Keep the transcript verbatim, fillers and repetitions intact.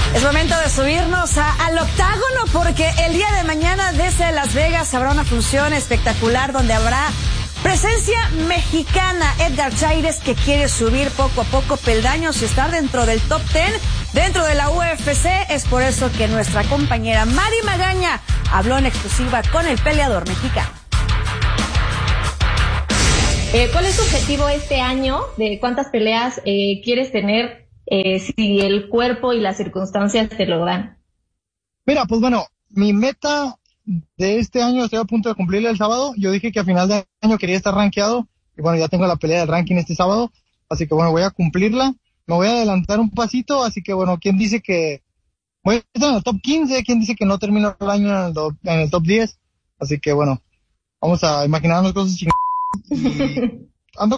Es momento de subirnos a, al octágono porque el día de mañana desde Las Vegas habrá una función espectacular donde habrá presencia mexicana. Edgar Chaires, que quiere subir poco a poco peldaños y estar dentro del top ten, dentro de la U F C. Es por eso que nuestra compañera Mari Magaña habló en exclusiva con el peleador mexicano. Eh, ¿Cuál es tu objetivo este año? ¿De cuántas peleas eh, quieres tener eh, si el cuerpo y las circunstancias te lo dan? Mira, pues bueno, mi meta de este año estoy a punto de cumplirla el sábado. Yo dije que a final de año quería estar rankeado y bueno, ya tengo la pelea del ranking este sábado, así que bueno, voy a cumplirla. Me voy a adelantar un pasito, así que bueno, ¿quién dice que voy a estar en el top quince? ¿Quién dice que no termino el año en el, do, en el top diez? Así que bueno, vamos a imaginarnos cosas chingadas y